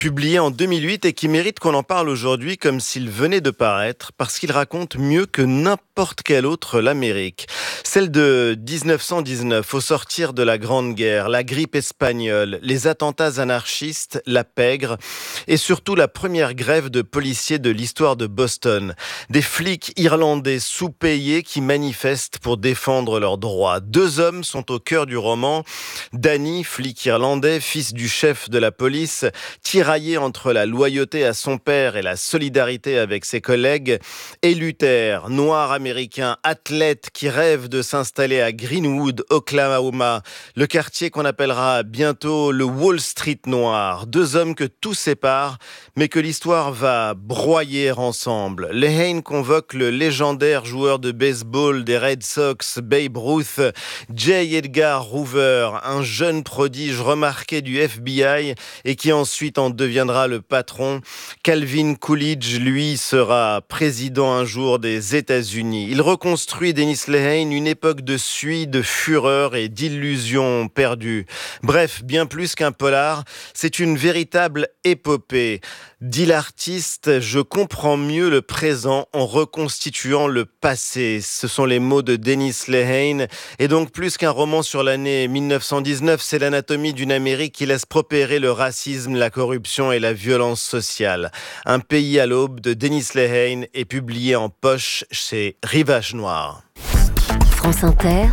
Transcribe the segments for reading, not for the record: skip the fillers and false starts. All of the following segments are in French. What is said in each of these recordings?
publié en 2008 et qui mérite qu'on en parle aujourd'hui comme s'il venait de paraître, parce qu'il raconte mieux que n'importe quel autre l'Amérique. Celle de 1919, au sortir de la Grande Guerre, la grippe espagnole, les attentats anarchistes, la pègre et surtout la première grève de policiers de l'histoire de Boston. Des flics irlandais sous-payés qui manifestent pour défendre leurs droits. Deux hommes sont au cœur du roman. Danny, flic irlandais, fils du chef de la police, tiraillé entre la loyauté à son père et la solidarité avec ses collègues, et Luther, noir américain, athlète qui rêve de s'installer à Greenwood, Oklahoma, le quartier qu'on appellera bientôt le Wall Street noir. Deux hommes que tout sépare, mais que l'histoire va broyer ensemble. Lehane convoque le légendaire joueur de baseball des Red Sox, Babe Ruth, J. Edgar Hoover, un jeune prodige remarqué du FBI et qui ensuite en deviendra le patron. Calvin Coolidge, lui, sera président un jour des États-Unis. Il reconstruit, Dennis Lehane, une époque de suie, de fureur et d'illusions perdues. Bref, bien plus qu'un polar, c'est une véritable épopée. Dit l'artiste, je comprends mieux le présent en reconstituant le passé. Ce sont les mots de Dennis Lehane. Et donc, plus qu'un roman sur l'année 1919, c'est l'anatomie d'une Amérique qui laisse prospérer le racisme, la corruption et la violence sociale. Un pays à l'aube de Dennis Lehane est publié en poche chez Rivage Noir. France Inter,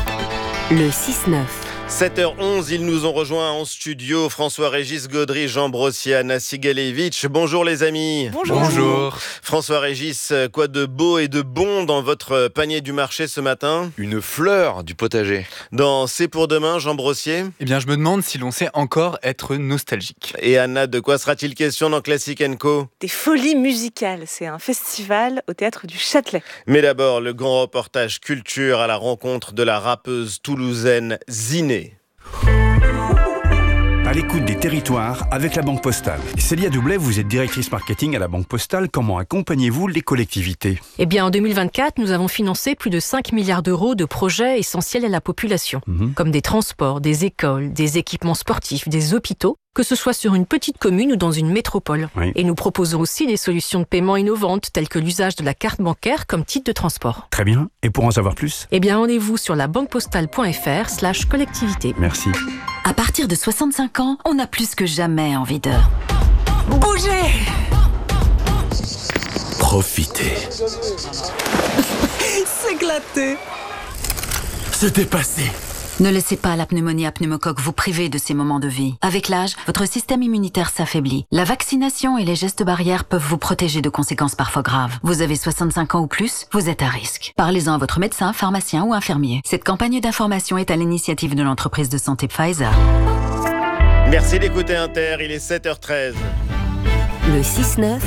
le 6-9. 7h11, ils nous ont rejoints en studio. François-Régis Gaudry, Jean Brossier, Anna Sigalevitch. Bonjour les amis. Bonjour. François-Régis, quoi de beau et de bon dans votre panier du marché ce matin ? Une fleur du potager. Dans C'est pour demain, Jean Brossier ? Eh bien, je me demande si l'on sait encore être nostalgique. Et Anna, de quoi sera-t-il question dans Classic & Co ? Des folies musicales, c'est un festival au théâtre du Châtelet. Mais d'abord, le grand reportage culture à la rencontre de la rappeuse toulousaine Ziné. À l'écoute des territoires avec la Banque Postale. Célia Doublet, vous êtes directrice marketing à la Banque Postale. Comment accompagnez-vous les collectivités ? Eh bien, en 2024, nous avons financé plus de 5 milliards d'euros de projets essentiels à la population, comme des transports, des écoles, des équipements sportifs, des hôpitaux, que ce soit sur une petite commune ou dans une métropole. Oui. Et nous proposons aussi des solutions de paiement innovantes, telles que l'usage de la carte bancaire comme titre de transport. Très bien. Et pour en savoir plus ? Eh bien, rendez-vous sur labanquepostale.fr/collectivité. Merci. À partir de 65 ans, on a plus que jamais envie de bouger. Profitez. S'éclater. Se dépasser. Ne laissez pas la pneumonie à pneumocoque vous priver de ces moments de vie. Avec l'âge, votre système immunitaire s'affaiblit. La vaccination et les gestes barrières peuvent vous protéger de conséquences parfois graves. Vous avez 65 ans ou plus, vous êtes à risque. Parlez-en à votre médecin, pharmacien ou infirmier. Cette campagne d'information est à l'initiative de l'entreprise de santé Pfizer. Merci d'écouter Inter, il est 7h13. Le 6-9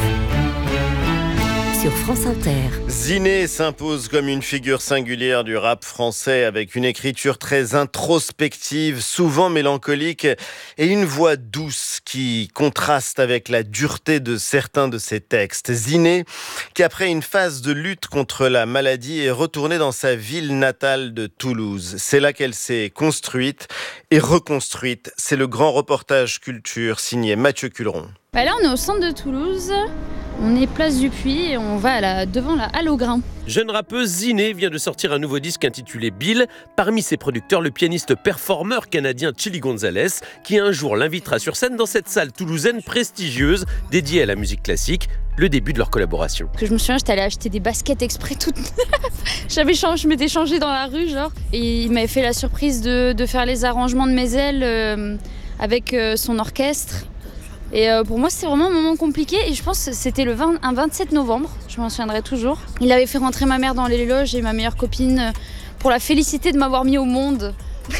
sur France Inter. Ziné s'impose comme une figure singulière du rap français avec une écriture très introspective, souvent mélancolique et une voix douce qui contraste avec la dureté de certains de ses textes. Ziné, qui après une phase de lutte contre la maladie est retournée dans sa ville natale de Toulouse. C'est là qu'elle s'est construite et reconstruite. C'est le grand reportage culture signé Mathieu Culeron. Là, on est au centre de Toulouse, on est place du Puy et on va devant la Halle au Grain. Jeune rappeuse Ziné vient de sortir un nouveau disque intitulé Bill. Parmi ses producteurs, le pianiste performeur canadien Chili Gonzalez, qui un jour l'invitera sur scène dans cette salle toulousaine prestigieuse dédiée à la musique classique. Le début de leur collaboration. Je me souviens, j'étais allée acheter des baskets exprès toutes neuves. Je m'étais changée dans la rue, genre. Et il m'avait fait la surprise de faire les arrangements de mes ailes avec son orchestre. Et pour moi, c'était vraiment un moment compliqué. Et je pense que c'était un 27 novembre, je m'en souviendrai toujours. Il avait fait rentrer ma mère dans les loges et ma meilleure copine pour la féliciter de m'avoir mis au monde.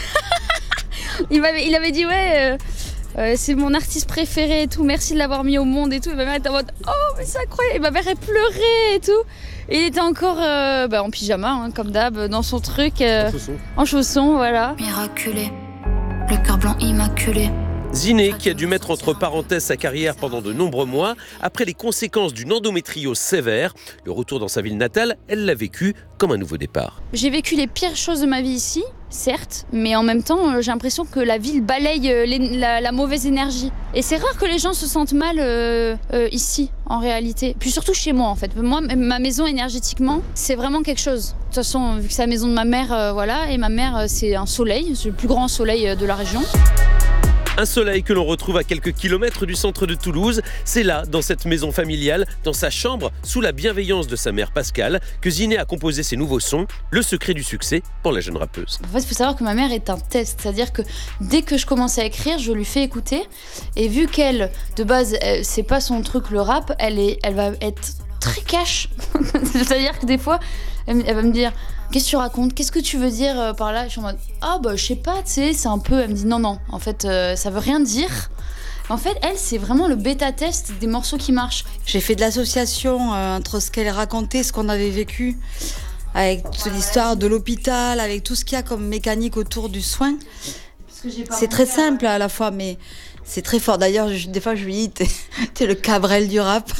Il avait dit, ouais, c'est mon artiste préféré et tout, merci de l'avoir mis au monde et tout. Et ma mère était en mode, oh, mais c'est incroyable. Et ma mère, elle pleurait et tout. Et il était encore en pyjama, comme d'hab, dans son truc. En chaussons, voilà. Miraculé, le cœur blanc immaculé. Ziné, qui a dû mettre entre parenthèses sa carrière pendant de nombreux mois, après les conséquences d'une endométriose sévère. Le retour dans sa ville natale, elle l'a vécu comme un nouveau départ. J'ai vécu les pires choses de ma vie ici. certes, mais en même temps, j'ai l'impression que la ville balaye la mauvaise énergie. Et c'est rare que les gens se sentent mal ici, en réalité. Puis surtout chez moi, en fait. Moi, ma maison, énergétiquement, c'est vraiment quelque chose. De toute façon, vu que c'est la maison de ma mère, voilà, et ma mère, c'est un soleil, c'est le plus grand soleil de la région. Un soleil que l'on retrouve à quelques kilomètres du centre de Toulouse. C'est là, dans cette maison familiale, dans sa chambre, sous la bienveillance de sa mère Pascale, que Ziné a composé ses nouveaux sons, le secret du succès pour la jeune rappeuse. En fait, il faut savoir que ma mère est un test, c'est-à-dire que dès que je commence à écrire, je lui fais écouter. Et vu qu'elle, de base, c'est pas son truc le rap, elle va être très cash. C'est-à-dire que des fois, elle va me dire... Qu'est-ce que tu racontes ? Qu'est-ce que tu veux dire par là ? Je suis en mode je sais pas, tu sais, c'est un peu. Elle me dit non, en fait, ça veut rien dire. En fait, elle, c'est vraiment le bêta-test des morceaux qui marchent. J'ai fait de l'association entre ce qu'elle racontait, ce qu'on avait vécu, avec l'histoire de l'hôpital, avec tout ce qu'il y a comme mécanique autour du soin. C'est très simple à la fois, mais c'est très fort. D'ailleurs, des fois, je lui dis, t'es le Cabrel du rap.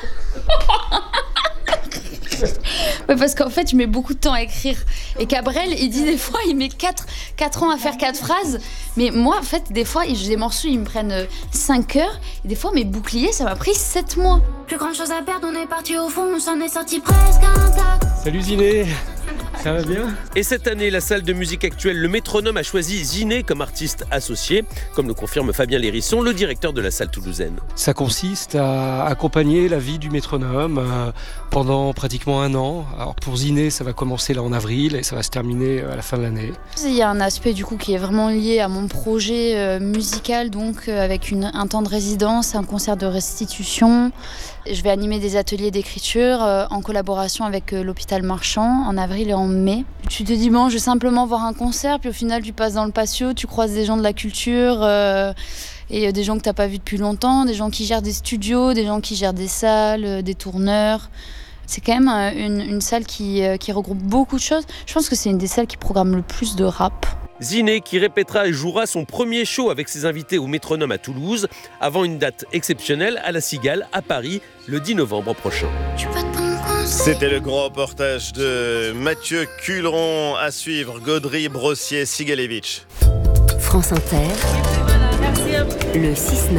Ouais, parce qu'en fait, je mets beaucoup de temps à écrire. Et Cabrel, il dit des fois, il met 4 ans à faire 4 phrases. Mais moi, en fait, des fois, j'ai des morceaux, ils me prennent 5 heures. Et des fois, mes boucliers, ça m'a pris 7 mois. Plus grand chose à perdre, on est parti au fond, on s'en est sorti presque intact. Salut Ziné, ça va bien ? Et cette année, la salle de musique actuelle Le Métronome a choisi Ziné comme artiste associé, comme le confirme Fabien Lérisson, le directeur de la salle toulousaine. Ça consiste à accompagner la vie du métronome pendant pratiquement 1 an. Alors pour Ziné, ça va commencer là en avril et ça va se terminer à la fin de l'année. Il y a un aspect du coup qui est vraiment lié à mon projet musical, donc avec un temps de résidence, un concert de restitution. Je vais animer des ateliers d'écriture en collaboration avec l'hôpital Marchand en avril et en mai. Tu te dis je vais simplement voir un concert, puis au final tu passes dans le patio, tu croises des gens de la culture et des gens que t'as pas vus depuis longtemps, des gens qui gèrent des studios, des gens qui gèrent des salles, des tourneurs. C'est quand même une salle qui regroupe beaucoup de choses. Je pense que c'est une des salles qui programme le plus de rap. Ziné qui répétera et jouera son premier show avec ses invités au Métronome à Toulouse, avant une date exceptionnelle à la Cigale à Paris le 10 novembre prochain. C'était le grand reportage de Mathieu Culeron, à suivre Gaudry, Brossier, Sigalevitch. France Inter, le 6-9.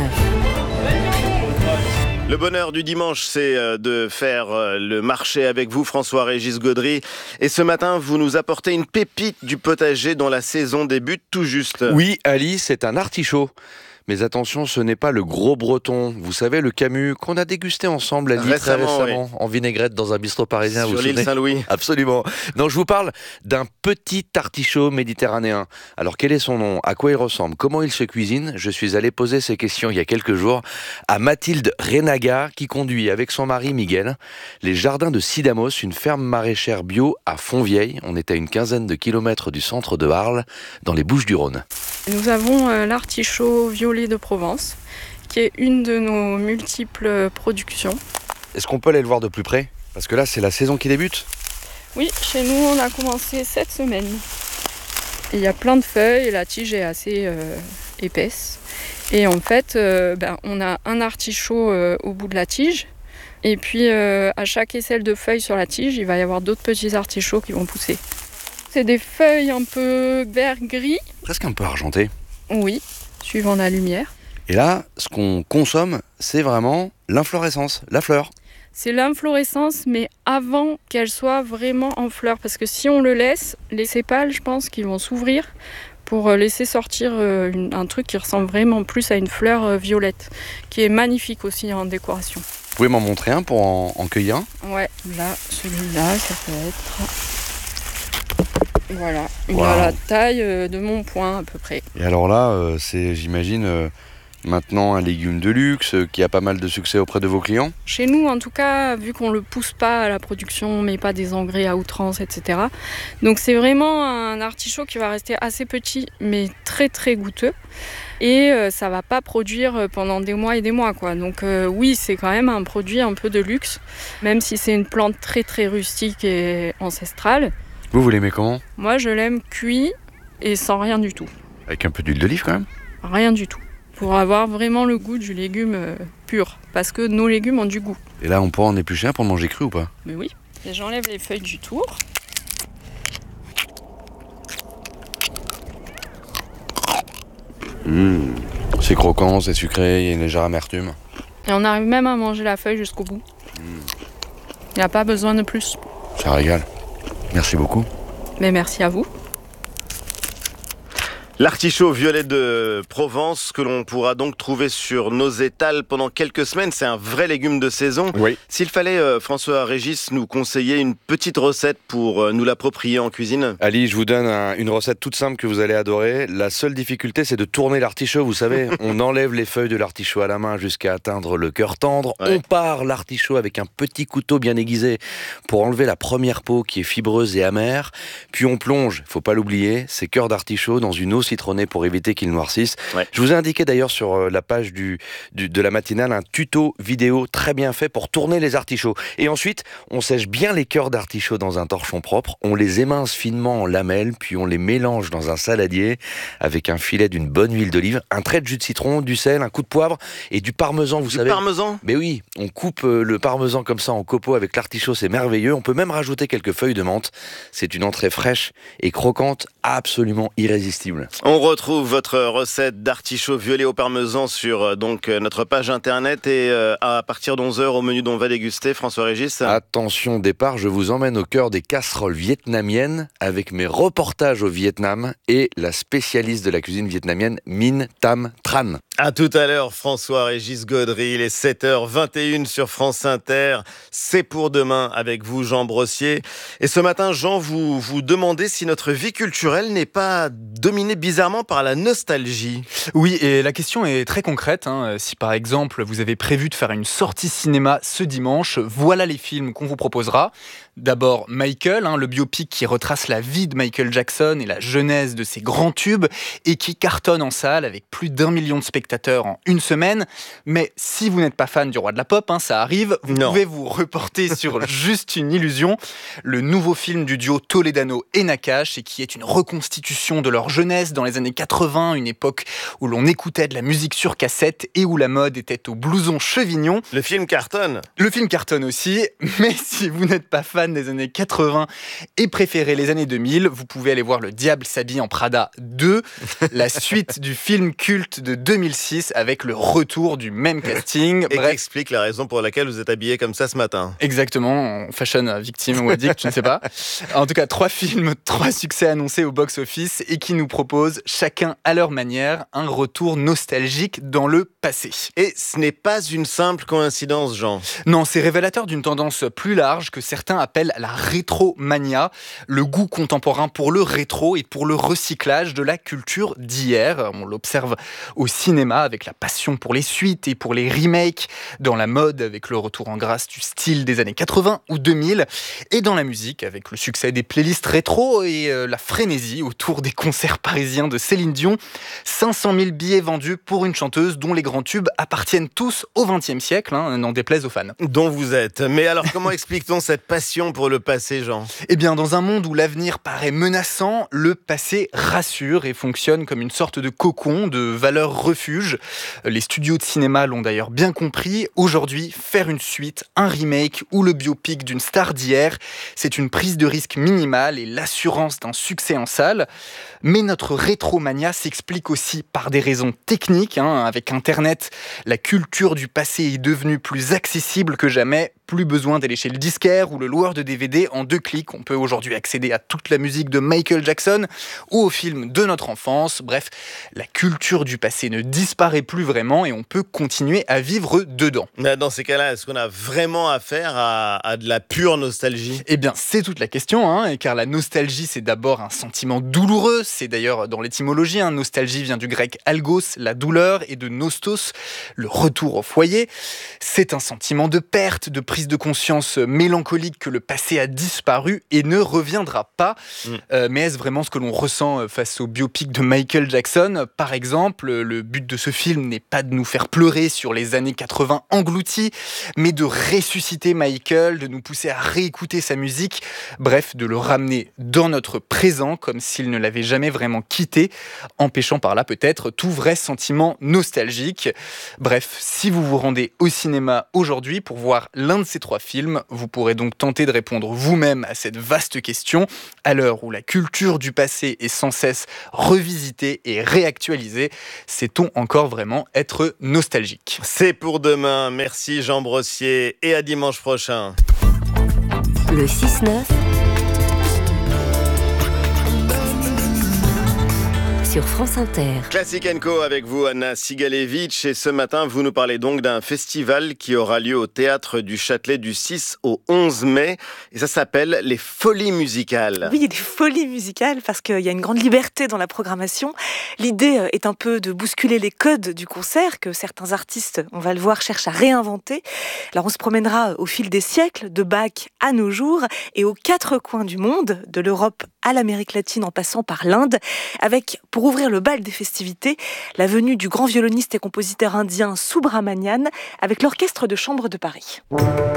Le bonheur du dimanche, c'est de faire le marché avec vous, François-Régis Gaudry. Et ce matin, vous nous apportez une pépite du potager dont la saison débute tout juste. Oui, Ali, c'est un artichaut. Mais attention, ce n'est pas le gros breton. Vous savez, le Camus qu'on a dégusté ensemble à Lille très récemment, en vinaigrette dans un bistrot parisien. Sur l'île Saint-Louis. Absolument. Non, je vous parle d'un petit artichaut méditerranéen. Alors, quel est son nom ? À quoi il ressemble ? Comment il se cuisine ? Je suis allé poser ces questions il y a quelques jours à Mathilde Renaga, qui conduit avec son mari Miguel les jardins de Sidamos, une ferme maraîchère bio à Fontvieille. On est à une 15aine de kilomètres du centre de Arles, dans les Bouches-du-Rhône. Nous avons l'artichaut violet de Provence, qui est une de nos multiples productions. Est-ce qu'on peut aller le voir de plus près ? Parce que là, c'est la saison qui débute. Oui, chez nous, on a commencé cette semaine. Il y a plein de feuilles, la tige est assez épaisse. Et en fait, on a un artichaut au bout de la tige. Et puis, à chaque aisselle de feuilles sur la tige, il va y avoir d'autres petits artichauts qui vont pousser. C'est des feuilles un peu vert-gris. Presque un peu argenté. Oui, suivant la lumière. Et là, ce qu'on consomme, c'est vraiment l'inflorescence, la fleur. C'est l'inflorescence, mais avant qu'elle soit vraiment en fleur. Parce que si on le laisse, les sépales, je pense qu'ils vont s'ouvrir pour laisser sortir un truc qui ressemble vraiment plus à une fleur violette, qui est magnifique aussi en décoration. Vous pouvez m'en montrer un pour en cueillir un ? Ouais, là, celui-là, ça peut être... Voilà, il a la taille de mon poing à peu près. Et alors là, c'est, j'imagine, maintenant un légume de luxe qui a pas mal de succès auprès de vos clients ? Chez nous, en tout cas, vu qu'on ne le pousse pas à la production, on ne met pas des engrais à outrance, etc. Donc c'est vraiment un artichaut qui va rester assez petit, mais très très goûteux. Et ça ne va pas produire pendant des mois et des mois, quoi. Donc oui, c'est quand même un produit un peu de luxe, même si c'est une plante très très rustique et ancestrale. Vous l'aimez comment ? Moi, je l'aime cuit et sans rien du tout. Avec un peu d'huile d'olive quand même ? Rien du tout. Pour avoir vraiment le goût du légume pur. Parce que nos légumes ont du goût. Et là, on pourra en éplucher un pour le manger cru ou pas ? Mais oui. Et j'enlève les feuilles du tour. C'est croquant, c'est sucré, il y a une légère amertume. Et on arrive même à manger la feuille jusqu'au bout. Il n'y a pas besoin de plus. Ça régale. Merci beaucoup. Mais merci à vous. L'artichaut violet de Provence que l'on pourra donc trouver sur nos étals pendant quelques semaines, c'est un vrai légume de saison. Oui. S'il fallait, François Régis, nous conseiller une petite recette pour nous l'approprier en cuisine. Ali, je vous donne une recette toute simple que vous allez adorer. La seule difficulté, c'est de tourner l'artichaut. Vous savez, on enlève les feuilles de l'artichaut à la main jusqu'à atteindre le cœur tendre. Ouais. On part l'artichaut avec un petit couteau bien aiguisé pour enlever la première peau qui est fibreuse et amère. Puis on plonge, faut pas l'oublier, ces cœurs d'artichaut dans une eau citronnée pour éviter qu'ils noircissent. Ouais. Je vous ai indiqué d'ailleurs sur la page de la matinale un tuto vidéo très bien fait pour tourner les artichauts. Et ensuite, on sèche bien les cœurs d'artichaut dans un torchon propre, on les émince finement en lamelles, puis on les mélange dans un saladier avec un filet d'une bonne huile d'olive, un trait de jus de citron, du sel, un coup de poivre et du parmesan, vous savez. Du parmesan ? Mais oui, on coupe le parmesan comme ça en copeaux avec l'artichaut, c'est merveilleux. On peut même rajouter quelques feuilles de menthe. C'est une entrée fraîche et croquante, absolument irrésistible. On retrouve votre recette d'artichaut violet au parmesan sur notre page internet et à partir d'11h au menu dont on va déguster, François Régis. Attention départ, je vous emmène au cœur des casseroles vietnamiennes avec mes reportages au Vietnam et la spécialiste de la cuisine vietnamienne Minh Tam Tran. À tout à l'heure, François Régis Gaudry, il est 7h21 sur France Inter. C'est pour demain avec vous, Jean Brossier. Et ce matin, Jean, vous demandez si notre vie culturelle n'est pas dominée bizarrement par la nostalgie. Oui, et la question est très concrète. Si par exemple, vous avez prévu de faire une sortie cinéma ce dimanche, voilà les films qu'on vous proposera. D'abord Michael, le biopic qui retrace la vie de Michael Jackson et la genèse de ses grands tubes et qui cartonne en salle avec plus d'1 million de spectateurs en une semaine. Mais si vous n'êtes pas fan du roi de la pop, ça arrive, vous pouvez vous reporter sur Juste une illusion, le nouveau film du duo Toledano et Nakache et qui est une reconstitution de leur jeunesse dans les années 80, une époque où l'on écoutait de la musique sur cassette et où la mode était au blouson chevignon. Le film cartonne. Le film cartonne aussi, mais si vous n'êtes pas fan des années 80 et préférez les années 2000, vous pouvez aller voir Le Diable s'habille en Prada 2, la suite du film culte de 2006 avec le retour du même casting. Et qui explique la raison pour laquelle vous êtes habillé comme ça ce matin. Exactement, fashion victime ou addict, je ne sais pas. En tout cas, 3 films, 3 succès annoncés au box-office et qui nous proposent, chacun à leur manière, un retour nostalgique dans le passé. Et ce n'est pas une simple coïncidence, Jean. Non, c'est révélateur d'une tendance plus large que certains appellent la rétromania, le goût contemporain pour le rétro et pour le recyclage de la culture d'hier. On l'observe au cinéma avec la passion pour les suites et pour les remakes, dans la mode avec le retour en grâce du style des années 80 ou 2000, et dans la musique avec le succès des playlists rétro et la frénésie autour des concerts parisiens de Céline Dion. 500 000 billets vendus pour une chanteuse dont les grands tubes appartiennent tous au XXe siècle, n'en déplaise aux fans. Dont vous êtes. Mais alors comment explique-t-on cette passion pour le passé, Jean ? Eh bien, dans un monde où l'avenir paraît menaçant, le passé rassure et fonctionne comme une sorte de cocon, de valeur refuge. Les studios de cinéma l'ont d'ailleurs bien compris. Aujourd'hui, faire une suite, un remake ou le biopic d'une star d'hier, c'est une prise de risque minimale et l'assurance d'un succès en salle. Mais notre rétromania s'explique aussi par des raisons techniques. Avec Internet, la culture du passé est devenue plus accessible que jamais. Plus besoin d'aller chez le disquaire ou le loueur de DVD. En 2 clics, on peut aujourd'hui accéder à toute la musique de Michael Jackson ou aux films de notre enfance. Bref, la culture du passé ne disparaît plus vraiment et on peut continuer à vivre dedans. Mais dans ces cas-là, est-ce qu'on a vraiment affaire à de la pure nostalgie ? Eh bien, c'est toute la question, car la nostalgie, c'est d'abord un sentiment douloureux. C'est d'ailleurs dans l'étymologie, nostalgie vient du grec algos, la douleur, et de nostos, le retour au foyer. C'est un sentiment de perte, de prise de conscience mélancolique que le passé a disparu et ne reviendra pas. Mais est-ce vraiment ce que l'on ressent face au biopic de Michael Jackson ? Par exemple, le but de ce film n'est pas de nous faire pleurer sur les années 80 englouties, mais de ressusciter Michael, de nous pousser à réécouter sa musique, bref, de le ramener dans notre présent comme s'il ne l'avait jamais vraiment quitté, empêchant par là peut-être tout vrai sentiment nostalgique. Bref, si vous vous rendez au cinéma aujourd'hui pour voir l'un de de ces 3 films. Vous pourrez donc tenter de répondre vous-même à cette vaste question. À l'heure où la culture du passé est sans cesse revisitée et réactualisée, sait-on encore vraiment être nostalgique ? C'est pour demain. Merci Jean Brossier et à dimanche prochain. Le 6-9 sur France Inter. Classic & Co avec vous, Anna Sigalevitch. Et ce matin, vous nous parlez donc d'un festival qui aura lieu au Théâtre du Châtelet du 6 au 11 mai. Et ça s'appelle les Folies musicales. Oui, des Folies musicales parce qu'il y a une grande liberté dans la programmation. L'idée est un peu de bousculer les codes du concert que certains artistes, on va le voir, cherchent à réinventer. Alors on se promènera au fil des siècles, de Bach à nos jours et aux 4 coins du monde, de l'Europe à l'Amérique latine en passant par l'Inde, avec, pour ouvrir le bal des festivités, la venue du grand violoniste et compositeur indien Subramanian avec l'Orchestre de chambre de Paris.